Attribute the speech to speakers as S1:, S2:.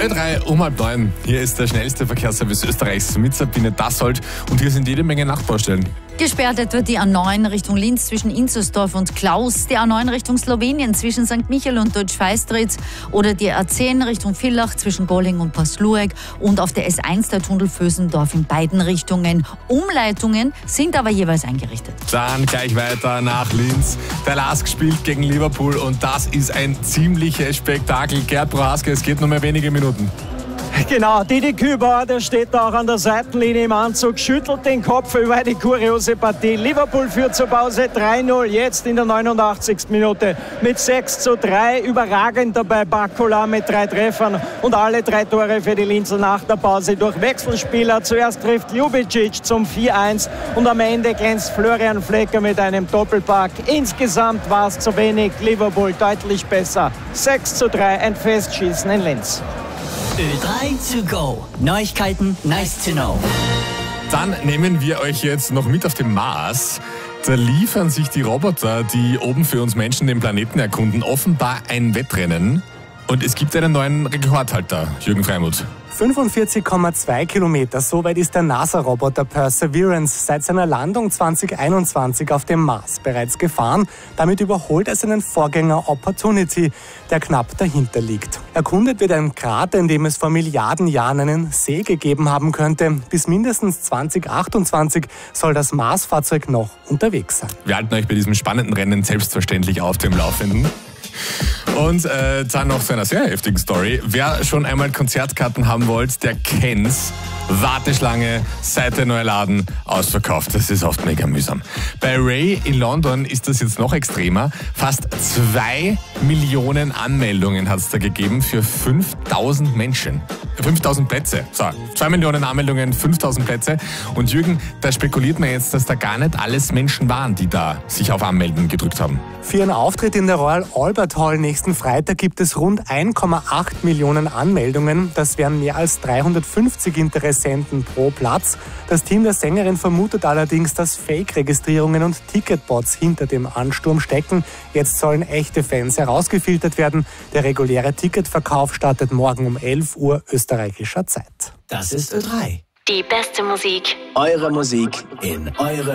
S1: Ö3 um 8:30. Hier ist der schnellste Verkehrsservice Österreichs mit Sabine Dassold und hier sind jede Menge Nachbaustellen.
S2: Gesperrt etwa die A9 Richtung Linz zwischen Inzersdorf und Klaus, die A9 Richtung Slowenien zwischen St. Michael und Deutsch-Feistritz oder die A10 Richtung Villach zwischen Golling und Paslueck und auf der S1 der Tunnel Vösendorf in beiden Richtungen. Umleitungen sind aber jeweils eingerichtet.
S1: Dann gleich weiter nach Linz. Der LASK spielt gegen Liverpool und das ist ein ziemliches Spektakel. Gerd Prohaska, es geht nur mehr wenige Minuten.
S3: Genau, Didi Kübauer, der steht auch an der Seitenlinie im Anzug, schüttelt den Kopf über die kuriose Partie. Liverpool führt zur Pause 3-0, jetzt in der 89. Minute mit 6:3. Überragend dabei Bakula mit 3 Treffern und alle 3 Tore für die Linzer nach der Pause durch Wechselspieler. Zuerst trifft Ljubicic zum 4-1 und am Ende glänzt Florian Flecker mit einem Doppelpack. Insgesamt war es zu wenig, Liverpool deutlich besser. 6:3, ein Festschießen in Linz.
S4: Ö3 to go. Neuigkeiten, nice to know.
S1: Dann nehmen wir euch jetzt noch mit auf den Mars. Da liefern sich die Roboter, die oben für uns Menschen den Planeten erkunden, offenbar ein Wettrennen. Und es gibt einen neuen Rekordhalter, Jürgen Freimuth.
S5: 45,2 Kilometer, so weit ist der NASA-Roboter Perseverance seit seiner Landung 2021 auf dem Mars bereits gefahren. Damit überholt er seinen Vorgänger Opportunity, der knapp dahinter liegt. Erkundet wird ein Krater, in dem es vor Milliarden Jahren einen See gegeben haben könnte. Bis mindestens 2028 soll das Mars-Fahrzeug noch unterwegs sein.
S1: Wir halten euch bei diesem spannenden Rennen selbstverständlich auf dem Laufenden. Und dann noch zu einer sehr heftigen Story. Wer schon einmal Konzertkarten haben wollte, der kennt's. Warteschlange, seit der neue Laden ausverkauft. Das ist oft mega mühsam. Bei Ray in London ist das jetzt noch extremer. Fast 2 Millionen Anmeldungen hat es da gegeben für 5000 Menschen. 5000 Plätze. So, 2 Millionen Anmeldungen, 5000 Plätze. Und Jürgen, da spekuliert man jetzt, dass da gar nicht alles Menschen waren, die da sich auf Anmelden gedrückt haben.
S5: Für ihren Auftritt in der Royal Albert Hall nächsten Freitag gibt es rund 1,8 Millionen Anmeldungen. Das wären mehr als 350 Interessenten pro Platz. Das Team der Sängerin vermutet allerdings, dass Fake-Registrierungen und Ticketbots hinter dem Ansturm stecken. Jetzt sollen echte Fans herausgefiltert werden. Der reguläre Ticketverkauf startet morgen um 11 Uhr österreichischer Zeit.
S4: Das ist Ö3.
S6: Die beste Musik.
S4: Eure Musik in eure